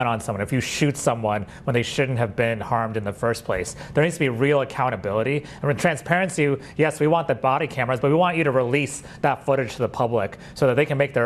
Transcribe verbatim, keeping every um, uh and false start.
on someone, if you shoot someone when they shouldn't have been harmed in the first place. There needs to be real accountability. And with transparency, yes, we want the body cameras, but we want you to release that footage to the public so that they can make their